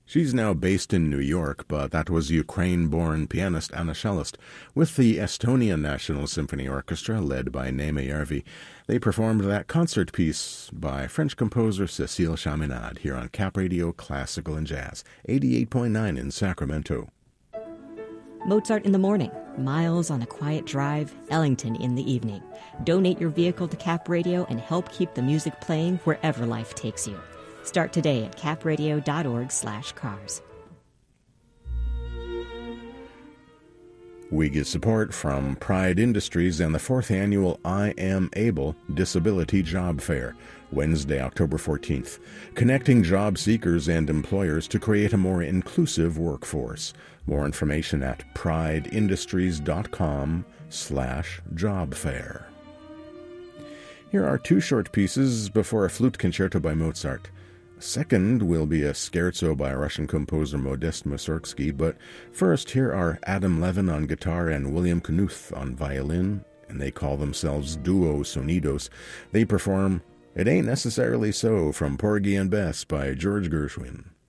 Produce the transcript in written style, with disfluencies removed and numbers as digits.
She's now based in New York, but that was Ukraine-born pianist Anna Shellist with the Estonian National Symphony Orchestra led by Neeme Järvi. They performed that concert piece by French composer Cécile Chaminade here on Cap Radio Classical and Jazz, 88.9 in Sacramento. Mozart in the morning, Miles on a quiet drive, Ellington in the evening. Donate your vehicle to Cap Radio and help keep the music playing wherever life takes you. Start today at capradio.org/cars. We get support from Pride Industries and the 4th annual I Am Able Disability Job Fair, Wednesday, October 14th, connecting job seekers and employers to create a more inclusive workforce. More information at prideindustries.com/jobfair. Here are 2 short pieces before a flute concerto by Mozart. Second will be a scherzo by Russian composer Modest Mussorgsky, but first here are Adam Levin on guitar and William Knuth on violin, and they call themselves Duo Sonidos. They perform It Ain't Necessarily So from Porgy and Bess by George Gershwin.